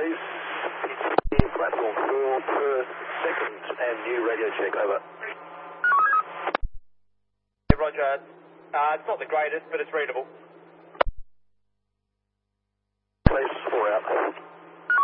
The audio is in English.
please. Platform 4 per second and new radio check, over. Hey, Roger. It's not the greatest, but it's readable.